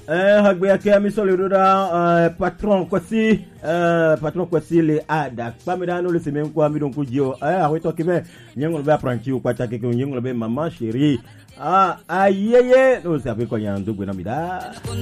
hagbe yake misole roda patron kwasi le ada pamedano le semen kwa midon kujio aweto kibe nyengol be apprenti kwa chake nyengol be mama chérie ayeye no sabe kwa nyandu gwe na mida